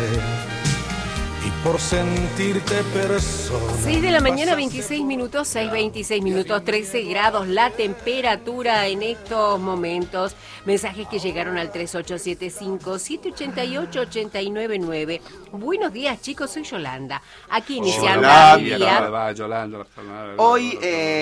y por sentirte persona. 6 de la mañana, 26 minutos, 6:26 minutos, 13 grados la temperatura en estos momentos. Mensajes que llegaron al 3875-788-899. Buenos días, chicos, soy Yolanda. Aquí iniciando el día. Hoy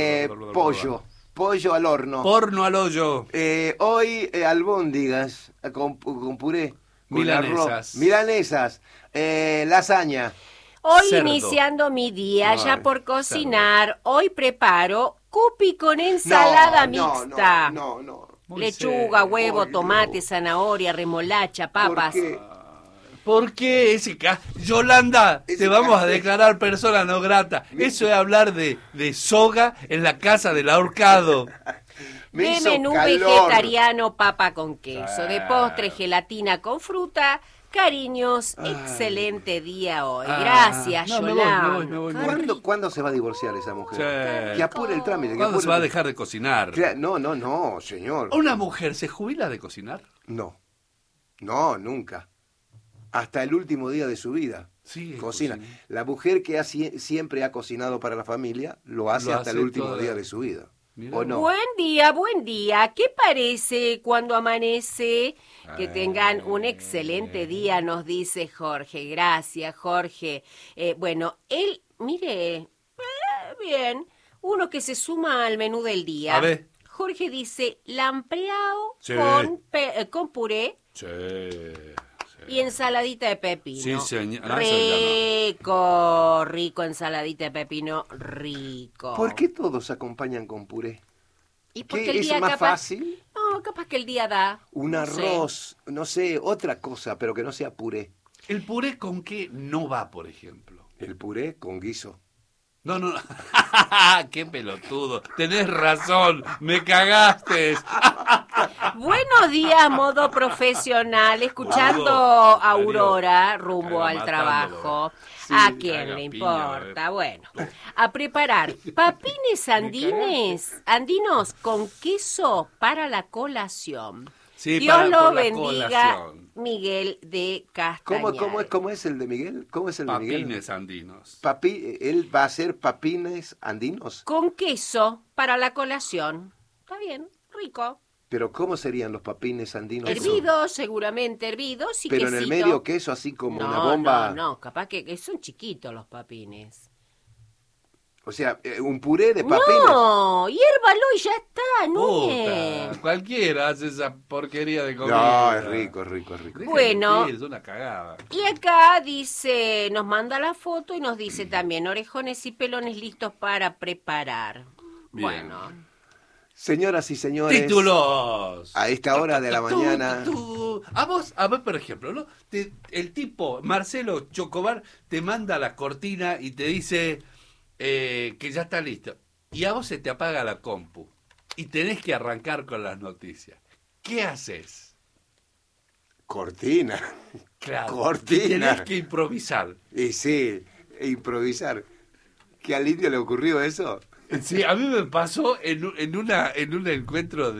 pollo al horno. Horno al hoyo. Hoy albóndigas con puré. Con Milanesas. Milanesas. Lasaña. Hoy Cerdo. Iniciando mi día, ya Ay, por cocinar, hoy preparo cupi con ensalada mixta. No. Muy Lechuga, serio. huevo, Ay, tomate, no. zanahoria, remolacha, papas. ¿Por qué Yolanda, Ese te vamos a café. declarar persona no grata? Eso es hablar de soga en la casa del ahorcado. Me De hizo menú calor. vegetariano, papa con queso. De postre, gelatina con fruta. Cariños, excelente día hoy. Gracias, no, me Yolanda. voy. ¿Cuándo se va a divorciar esa mujer? Sí. Que apure el trámite. que ¿Cuándo apure se va a el- dejar de cocinar? No, señor. ¿Una mujer se jubila de cocinar? No, nunca. Hasta el último día de su vida. Sí, Cocina. cocina. La mujer que siempre ha cocinado para la familia, lo hace Lo hasta el hace último toda- día de su vida. Mirá. ¿O no? Buen día. ¿Qué parece cuando amanece? Que tengan un excelente día, nos dice Jorge. Gracias, Jorge. Bueno, él, mire, bien, uno que se suma al menú del día. A ver. Jorge dice lampreado Sí. con puré Sí. y ensaladita de pepino. Sí, señor. Ah, Rico, ensaladita de pepino, rico. ¿Por qué todos acompañan con puré? ¿Y ¿Qué porque el es día más capaz? fácil? No, capaz que el día da. Un no sé. arroz, no sé, otra cosa, pero que no sea puré. ¿El puré con qué no va, por ejemplo? El puré con guiso. No. ¡Qué pelotudo! Tenés razón, me cagaste. Buenos días, modo profesional, escuchando Boludo, a Aurora rumbo Caga al matándolo. trabajo. Sí, ¿A quién caga le piña, importa? Bueno, a preparar papines andinos con queso para la colación. Sí, Dios lo por la bendiga, colación. Miguel de Castañares. ¿Cómo es el de Miguel? ¿Cómo es el de Miguel? Papines andinos. Él va a hacer papines andinos. Con queso para la colación. Está bien, rico. Pero ¿cómo serían los papines andinos? Hervidos, seguramente hervidos y Pero en el quesito. medio queso, así como una bomba. No, capaz que son chiquitos los papines. O sea, un puré de papines. No, hiérvalo y ya está, Núñez. Puta, cualquiera hace esa porquería de comida. No, es rico. Deja Bueno. de mentir, es una cagada. Y acá dice, nos manda la foto y nos dice también orejones y pelones listos para preparar. Bien. Bueno, Señoras y señores, ¡Títulos! a esta hora de la mañana. A vos, por ejemplo, ¿no? El tipo, Marcelo Chocobar, te manda la cortina y te dice que ya está listo. Y a vos se te apaga la compu. Y tenés que arrancar con las noticias. ¿Qué haces? Cortina. Claro. Cortina. Y tenés que improvisar. Y sí, improvisar. ¿Que al indio le ocurrió eso? Sí, a mí me pasó en un encuentro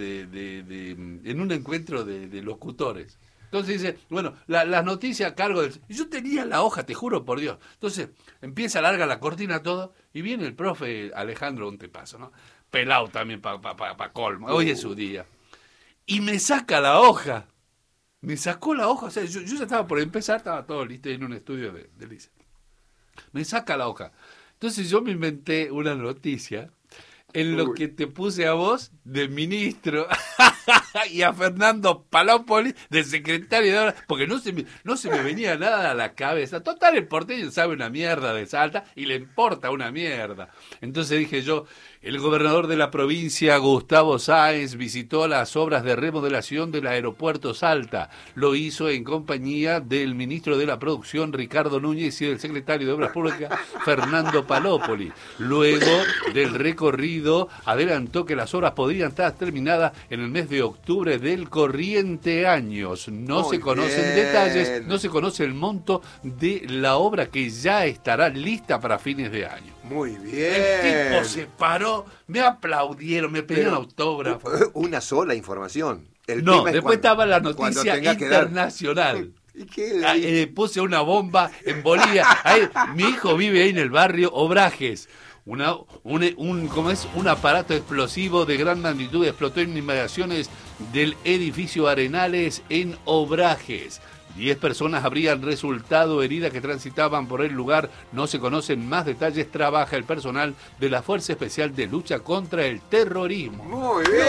de locutores. Entonces dice, bueno, las noticias a cargo del... Y yo tenía la hoja, te juro por Dios. Entonces empieza, larga la cortina todo, y viene el profe Alejandro, un tepazo, ¿no? Pelado también pa colmo. Hoy es su día. Y me saca la hoja. Me sacó la hoja. O sea, yo ya estaba por empezar, estaba todo listo en un estudio de Lisa. Me saca la hoja. Entonces yo me inventé una noticia en lo que te puse a vos de ministro y a Fernando Palópolis de secretario de Obras, porque no se me venía nada a la cabeza. Total, el porteño sabe una mierda de Salta y le importa una mierda. Entonces dije yo, el gobernador de la provincia, Gustavo Sáenz, visitó las obras de remodelación del aeropuerto Salta. Lo hizo en compañía del ministro de la Producción, Ricardo Núñez, y del secretario de Obras Públicas, Fernando Palópolis. Luego del recorrido, adelantó que las obras podrían estar terminadas en el mes de octubre del corriente año. No Muy se conocen bien. detalles, no se conoce el monto de la obra, que ya estará lista para fines de año. Muy bien. El tipo se paró, me aplaudieron, me pidieron autógrafo. Una sola información. El No, tema es después cuando- estaba la cuando noticia tenga que dar- internacional. ¿Y qué? Puse una bomba en Bolivia. Mi hijo vive ahí en el barrio Obrajes. Un aparato explosivo de gran magnitud explotó en inmediaciones del edificio Arenales en Obrajes. 10 personas habrían resultado heridas que transitaban por el lugar. No se conocen más detalles. Trabaja el personal de la Fuerza Especial de Lucha contra el Terrorismo. Muy bien.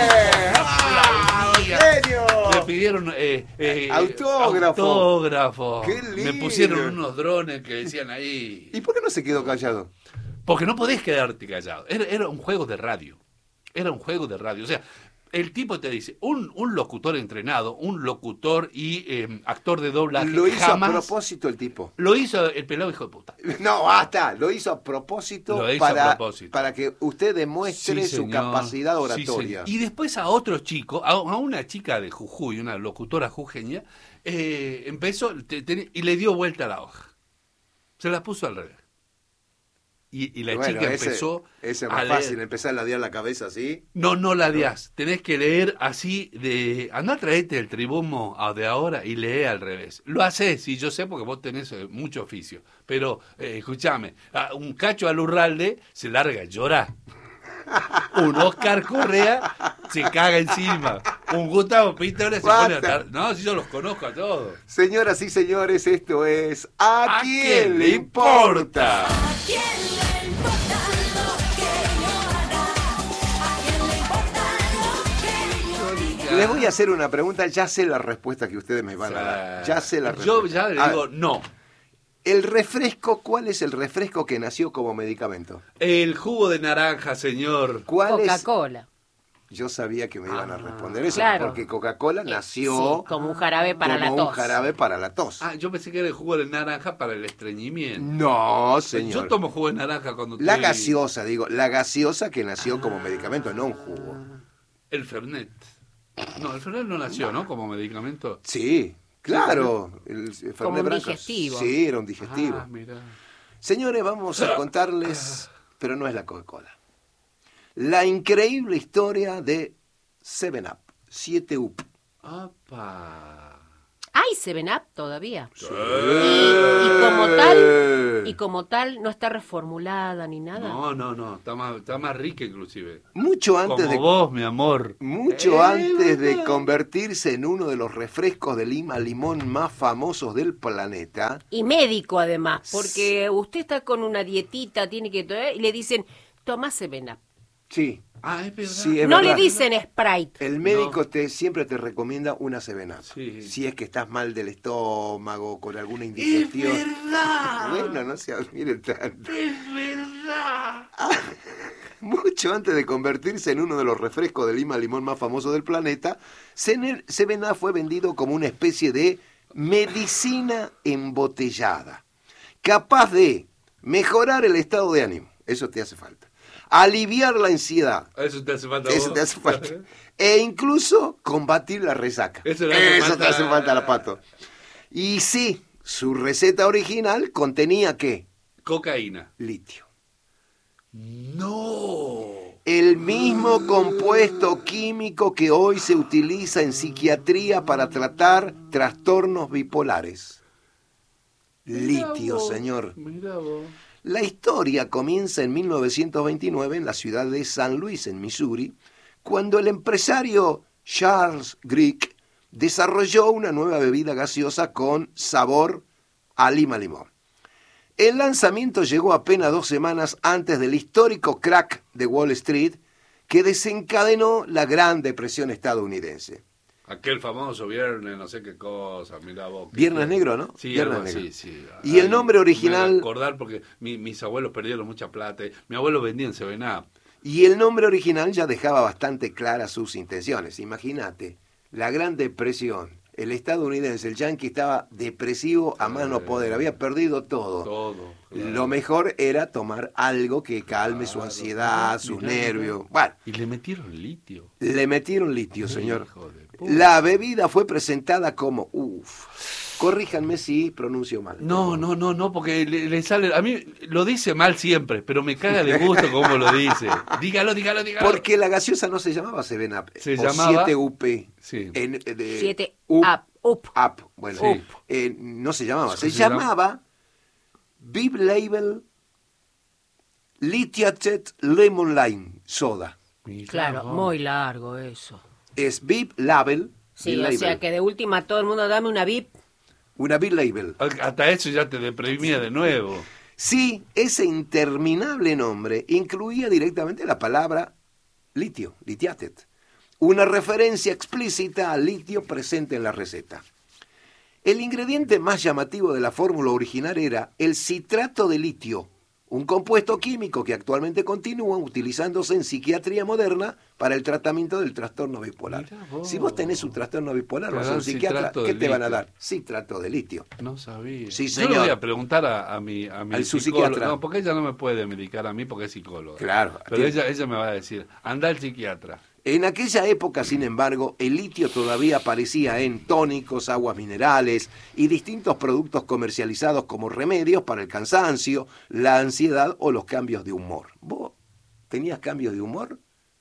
¡Genio! Le pidieron autógrafo. Qué lindo. Me pusieron unos drones que decían ahí. ¿Y por qué no se quedó callado? Porque no podés quedarte callado. Era un juego de radio. O sea, el tipo te dice, un locutor entrenado, un locutor y actor de doblaje. Lo hizo jamás, a propósito el tipo. Lo hizo el pelado hijo de puta. No, basta. Lo hizo a propósito, para que usted demuestre su capacidad oratoria. Y después a otro chico, a una chica de Jujuy, una locutora jujeña, empezó y le dio vuelta a la hoja. Se la puso al revés. Y la chica empezó ese es más fácil, empezar a ladear la cabeza así. No ladeás, tenés que leer así andá, traete el tribumo de ahora y lee al revés. Lo hacés, y yo sé porque vos tenés mucho oficio, pero escúchame, un Cacho Alurralde se larga a llorar. Un Oscar Correa se caga encima. Un Gustavo Pintor se pone a... No, si yo los conozco a todos. Señoras y señores, esto es ¿A quién le importa? ¿A quién le importa lo que yo haga? ¿A quién le importa lo que yo diga? Les voy a hacer una pregunta, ya sé la respuesta que ustedes me van a dar. Ya sé la respuesta. Yo ya le digo no. El refresco, ¿cuál es el refresco que nació como medicamento? El jugo de naranja, señor. ¿Cuál Coca-Cola. Yo sabía que me iban a responder eso, claro. porque Coca-Cola nació Sí, como un jarabe para la tos. Como un jarabe para la tos. Yo pensé que era el jugo de naranja para el estreñimiento. No, señor. Yo tomo jugo de naranja cuando La estoy... gaseosa, la gaseosa que nació como medicamento, no un jugo. El Fernet. No, el Fernet no nació, ¿no? Como medicamento. Sí, claro. El Fernet Como un Branca. digestivo. Sí, era un digestivo. Mira. Señores, vamos a contarles, pero no es la Coca-Cola, la increíble historia de 7-Up, 7-Up. ¡Apa! ¿Hay 7-Up todavía? Sí. Y como tal, no está reformulada ni nada. No, está más rica inclusive. Mucho antes Como vos, mi amor. Mucho antes de convertirse en uno de los refrescos de lima limón más famosos del planeta. Y médico además, porque usted está con una dietita, tiene que tomar, y le dicen, toma 7-Up. Sí. Es verdad. Sí, es No verdad. le dicen Sprite. El médico siempre te recomienda una 7-Up. Sí. Si es que estás mal del estómago, con alguna indigestión. ¡Es verdad! Bueno, no se admiren tanto. ¡Es verdad! Mucho antes de convertirse en uno de los refrescos de lima limón más famosos del planeta, 7-Up fue vendido como una especie de medicina embotellada, capaz de mejorar el estado de ánimo, eso te hace falta, aliviar la ansiedad, Eso te hace falta. eso te hace falta, e incluso combatir la resaca. Eso te hace falta la Pato. Y sí, su receta original contenía ¿qué? Cocaína. Litio. ¡No! El mismo compuesto químico que hoy se utiliza en psiquiatría para tratar trastornos bipolares. Litio, señor. Mirá vos. La historia comienza en 1929 en la ciudad de San Luis, en Missouri, cuando el empresario Charles Grick desarrolló una nueva bebida gaseosa con sabor a lima limón. El lanzamiento llegó apenas 2 semanas antes del histórico crack de Wall Street que desencadenó la Gran Depresión estadounidense. Aquel famoso viernes, no sé qué cosa, mirá vos. Viernes Negro, ¿no? Sí, Viernes algo Negro. así, sí. Y el nombre original... Me voy a acordar porque mis abuelos perdieron mucha plata. Mi abuelo vendía en 7-Up. Y el nombre original ya dejaba bastante claras sus intenciones. Imagínate, la Gran Depresión. El estadounidense, el yanqui, estaba depresivo a más no poder. Había perdido todo. Todo. Claro. Lo mejor era tomar algo que calme su ansiedad, sus nervios. Bueno, Y le metieron litio. le metieron litio, señor. Hijo de puta. La bebida fue presentada como... corríjanme si pronuncio mal. No, porque le sale... A mí lo dice mal siempre, pero me caga de gusto cómo lo dice. Dígalo. Porque la gaseosa no se llamaba 7-Up. Se o llamaba... 7-UP. Sí. 7-Up. Up. Bueno, Sí. no se llamaba, se ¿Cómo se llama? llamaba Bib Label Lithiated Lemon Lime Soda. Mirá Claro, vos. muy largo eso. Es Bib Label. Sí, Bib o Label, sea que de última todo el mundo dame una VIP. una Bib Label. Hasta eso ya te deprimía de nuevo. Sí, ese interminable nombre incluía directamente la palabra litio, lithiated, una referencia explícita al litio presente en la receta. El ingrediente más llamativo de la fórmula original era el citrato de litio, un compuesto químico que actualmente continúa utilizándose en psiquiatría moderna para el tratamiento del trastorno bipolar. Mirá vos. Si vos tenés un trastorno bipolar, Te vas a dan un psiquiatra, citrato ¿qué de te van a litio. dar? Citrato de litio. No sabía. Sí, Yo le señor. voy a preguntar a mi su psicóloga. psiquiatra. No, porque ella no me puede medicar a mí porque es psicóloga. Claro. Pero ella me va a decir, anda al psiquiatra. En aquella época, sin embargo, el litio todavía aparecía en tónicos, aguas minerales y distintos productos comercializados como remedios para el cansancio, la ansiedad o los cambios de humor. ¿Vos tenías cambios de humor?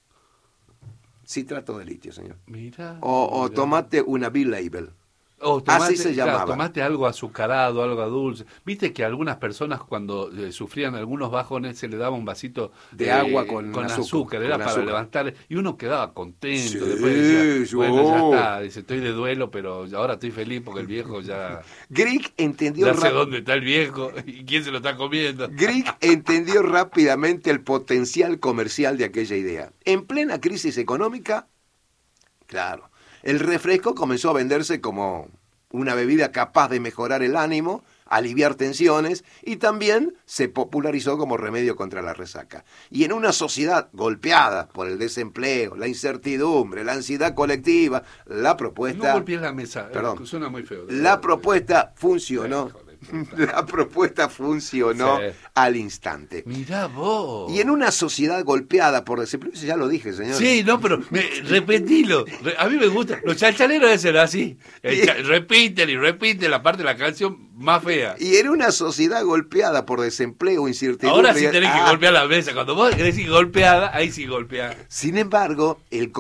Citrato de litio, señor. Mira. O tomate una B-Label. O Así se llamaba. Tomaste algo azucarado, algo dulce. Viste que algunas personas cuando sufrían algunos bajones se le daba un vasito De agua con azúcar, era con para azúcar. levantar y uno quedaba contento. Sí, Después decía, bueno, ya yo. está, dice, estoy de duelo, pero ahora estoy feliz porque el viejo ya, Grieg entendió, ya sé dónde está el viejo y quién se lo está comiendo. Grieg entendió rápidamente el potencial comercial de aquella idea. En plena crisis económica, claro, el refresco comenzó a venderse como una bebida capaz de mejorar el ánimo, aliviar tensiones y también se popularizó como remedio contra la resaca. Y en una sociedad golpeada por el desempleo, la incertidumbre, la ansiedad colectiva, la No propuesta... golpees la mesa, Perdón. suena muy feo. La propuesta funcionó. Hijo de puta. La propuesta funcionó Sí. al instante. Mirá vos. Y en una sociedad golpeada por desempleo, eso ya lo dije, señor. Sí, no, pero repetilo. A mí me gusta. Los chalchaleros deben ser así. Repiten y repiten la parte de la canción más fea. Y en una sociedad golpeada por desempleo, incertidumbre... Ahora sí tenés que golpear la mesa. Cuando vos decís golpeada, ahí sí golpeada. Sin embargo, el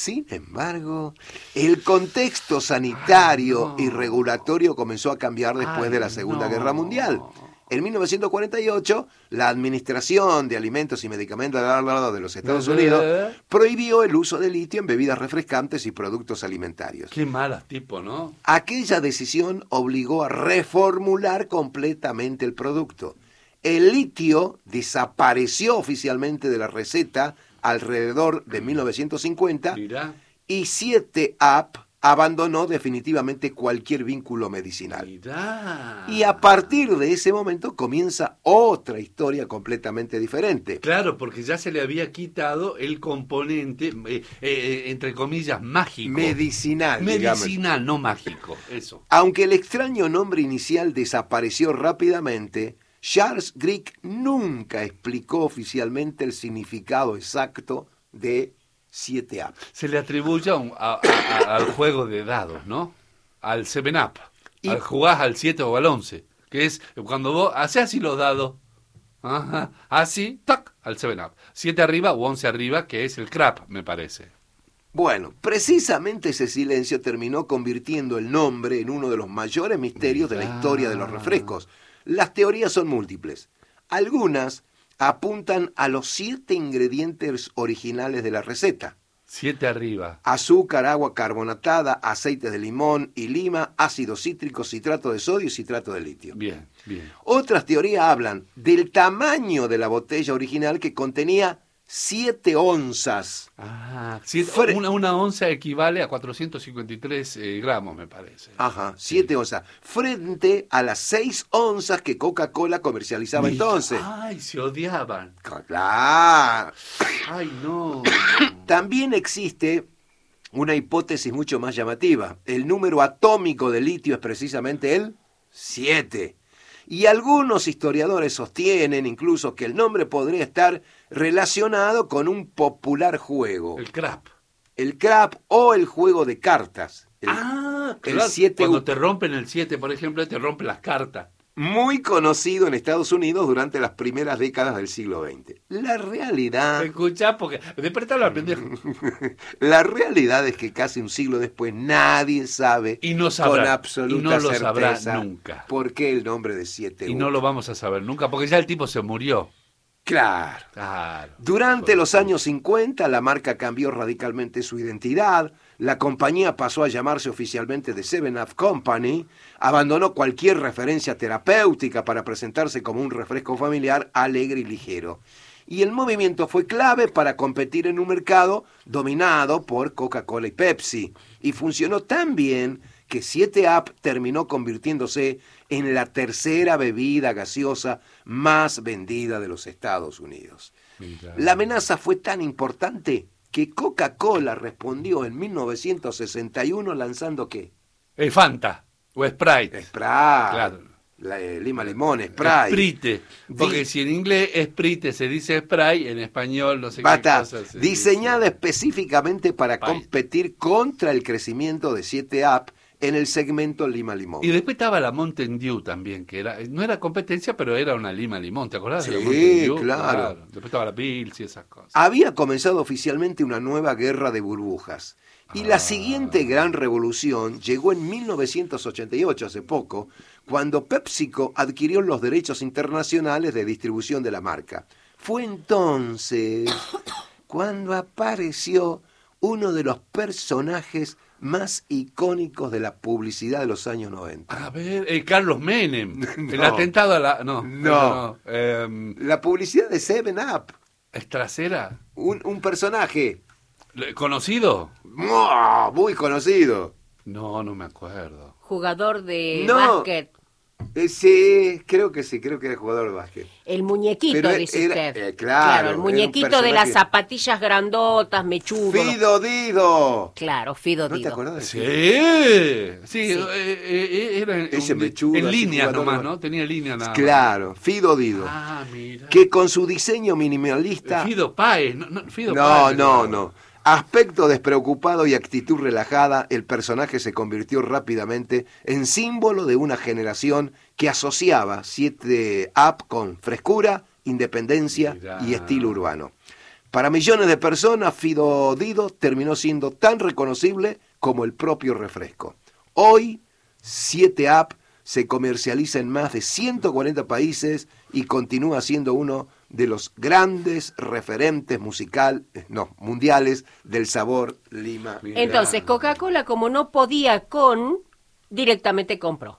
contexto sanitario y regulatorio comenzó a cambiar después de la Segunda Guerra Mundial. En 1948, la Administración de Alimentos y Medicamentos de los Estados Unidos prohibió el uso de litio en bebidas refrescantes y productos alimentarios. Qué malas tipo, ¿no? Aquella decisión obligó a reformular completamente el producto. El litio desapareció oficialmente de la receta alrededor de 1950 Mirá, y 7-Up abandonó definitivamente cualquier vínculo medicinal. mirá. Y a partir de ese momento comienza otra historia completamente diferente. Claro, porque ya se le había quitado el componente, entre comillas, mágico. Medicinal, digamos. Medicinal, no mágico, eso. Aunque el extraño nombre inicial desapareció rápidamente, Charles Grieg nunca explicó oficialmente el significado exacto de 7-Up. Se le atribuye al juego de dados, ¿no? Al 7-Up. Y- Al jugás al 7 o al 11. Que es cuando vos haces así los dados. Ajá, así, tac, al 7-Up. 7 arriba o 11 arriba, que es el crap, me parece. Bueno, precisamente ese silencio terminó convirtiendo el nombre en uno de los mayores misterios de la historia de los refrescos. Las teorías son múltiples. Algunas apuntan a los 7 ingredientes originales de la receta: 7 arriba. azúcar, agua carbonatada, aceite de limón y lima, ácido cítrico, citrato de sodio y citrato de litio. Bien, bien. Otras teorías hablan del tamaño de la botella original, que contenía 7 onzas. Ah, una onza equivale a 453 gramos, me parece. Ajá, 7 onzas. Frente a las 6 onzas que Coca-Cola comercializaba entonces. Ay, se odiaban. Claro. Ay, no. También existe una hipótesis mucho más llamativa. El número atómico de litio es precisamente el 7. Y algunos historiadores sostienen incluso que el nombre podría estar relacionado con un popular juego. El crap. El crap o el juego de cartas. El Claro. 7 Cuando te rompen el 7, por ejemplo, te rompen las cartas. muy conocido en Estados Unidos durante las primeras décadas del siglo XX. La realidad, Escuchá, porque después te habla pendejo. la realidad es que casi un siglo después nadie sabe Y no sabrá, con y absoluta no lo sabrá certeza nunca. por qué el nombre de 7 Y no lo vamos a saber nunca, porque ya el tipo se murió. Claro. Claro. Durante los años 50, la marca cambió radicalmente su identidad, la compañía pasó a llamarse oficialmente The 7-Up Company, abandonó cualquier referencia terapéutica para presentarse como un refresco familiar alegre y ligero. Y el movimiento fue clave para competir en un mercado dominado por Coca-Cola y Pepsi, y funcionó tan bien que 7-Up terminó convirtiéndose en la tercera bebida gaseosa más vendida de los Estados Unidos. Mirá. La amenaza fue tan importante que Coca-Cola respondió en 1961 lanzando ¿qué? Fanta o Sprite. Sprite. Claro. Lima limón, Sprite. Sprite. Porque Di- si en inglés Sprite se dice Sprite, en español no sé qué Basta, cosa se diseñada dice. específicamente para País. competir contra el crecimiento de 7-Up en el segmento Lima limón. Y después estaba la Mountain Dew también, que era no era competencia, pero era una Lima limón. ¿Te acordás de la Sí, Mountain Dew? claro. Después estaba la Pils y esas cosas. Había comenzado oficialmente una nueva guerra de burbujas. Y la siguiente gran revolución llegó en 1988, hace poco, cuando PepsiCo adquirió los derechos internacionales de distribución de la marca. Fue entonces cuando apareció uno de los personajes más icónicos de la publicidad de los años 90. A ver, Carlos Menem. El No. atentado a la... No. No. eso no. La publicidad de 7-Up. ¿Es trasera? Un personaje ¿Conocido? muy conocido. No, no me acuerdo. Jugador de No. básquet. Sí, creo que era jugador de básquet. El muñequito, Pero dice era- usted. claro, era el un muñequito de personaje- las zapatillas grandotas, mechudo. Fido Dido. Claro, Fido ¿No te Dido. acordás de Sí, Fido? sí, Sí. Era Ese mechudo, en así, líneas jugador nomás, de- ¿no? Tenía líneas nada más. Claro, Fido Dido. Ah, mira. Que con su diseño minimalista... Fido Páez, no, Fido No, Páez. no. Aspecto despreocupado y actitud relajada, el personaje se convirtió rápidamente en símbolo de una generación que asociaba 7-Up con frescura, independencia Mirá. y estilo urbano. Para millones de personas, Fido Dido terminó siendo tan reconocible como el propio refresco. Hoy, 7-Up se comercializa en más de 140 países y continúa siendo uno de los grandes referentes mundiales del sabor Lima. Mirá. Entonces, Coca-Cola, como no podía directamente compró.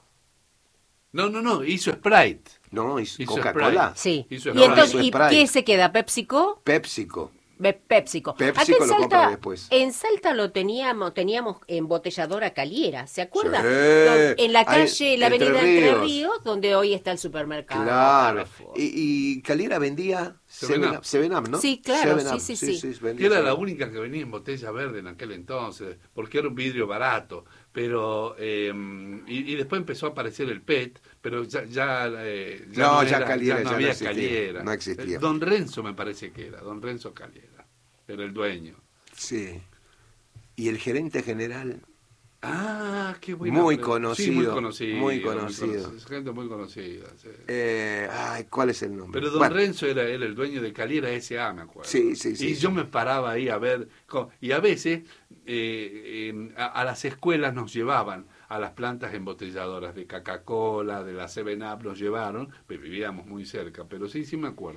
No, hizo Sprite. No, Hizo Coca-Cola. Sí. Hizo Y Sprite. entonces, Hizo ¿y Sprite. qué se queda? ¿PepsiCo? PepsiCo. PepsiCo. PepsiCo Acá en lo compra Salta, después. en Salta lo teníamos embotelladora Caliera, ¿se acuerda? Sí. En la Ahí, calle, la Entre avenida Entre Ríos. Ríos, donde hoy está el supermercado. Claro. Carrefour. Y Caliera vendía 7-Up. 7-Up, ¿no? Sí, claro, 7-Up, sí. vendía Que era la 7-Up. única que venía en botella verde en aquel entonces, porque era un vidrio barato. Pero y después empezó a aparecer el PET, pero ya No, no ya era- Caliera ya no ya no había existía, Caliera. no existía. Don Renzo me parece que era, Don Renzo Caliera, era el dueño. Sí. Y el gerente general, Ah, qué bueno. Muy Sí, conocido, muy conocido. muy conocido. Gente muy conocida. Sí. ¿cuál es el nombre? Pero Don Bueno, Renzo era el dueño de Caliera S.A., me acuerdo. Sí. Y yo me paraba ahí a ver. Y a veces a las escuelas nos llevaban a las plantas embotelladoras de Coca-Cola, de la 7-Up, nos llevaron. Pues vivíamos muy cerca, pero sí me acuerdo.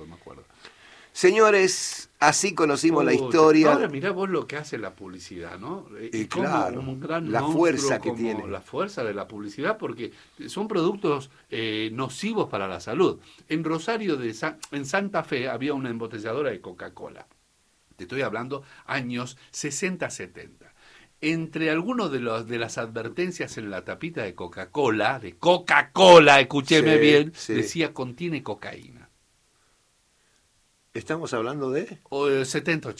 Señores, así conocimos la Pucha, historia. Ahora mirá vos lo que hace la publicidad, ¿no? Cómo claro, un gran la monstruo fuerza que como tiene. La fuerza de la publicidad, porque son productos nocivos para la salud. En Rosario, en Santa Fe, había una embotelladora de Coca-Cola. Te estoy hablando años 60-70. Entre algunos de las advertencias en la tapita de Coca-Cola, escúcheme Sí, bien, sí. decía contiene cocaína. Estamos hablando de... O 70-80.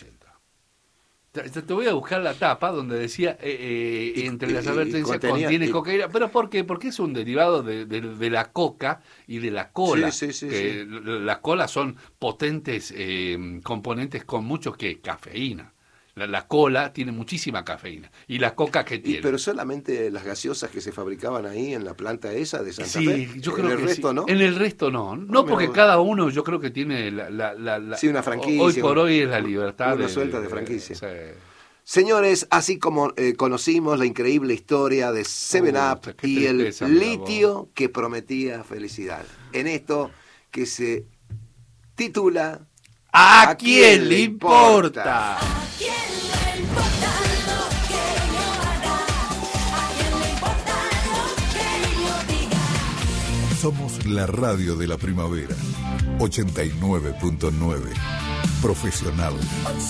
Te voy a buscar la tapa donde decía entre las advertencias contiene cocaína. ¿Pero por qué? Porque es un derivado de la coca y de la cola. Sí. Las colas son potentes componentes con mucho que cafeína. La cola tiene muchísima cafeína. Y la coca que tiene. Pero solamente las gaseosas que se fabricaban ahí en la planta esa de Santa Sí, Fe. yo creo en el que resto, sí. ¿no? En el resto no. No, porque cada uno yo creo que tiene Sí, una franquicia. Hoy por hoy es la libertad. Una suelta de franquicia. Sí. Señores, así como conocimos la increíble historia de 7-Up qué y el tristeza, mira litio que prometía felicidad. En esto que se titula ¿A quién le importa? ¿A quién le importa lo que yo haga? ¿A quién le importa lo que yo diga? Somos la radio de la primavera. 89.9. Profesional.